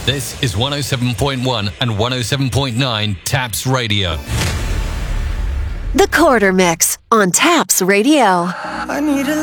This is 107.1 and 107.9 Taps Radio. The Quarter Mix on Taps Radio. I need a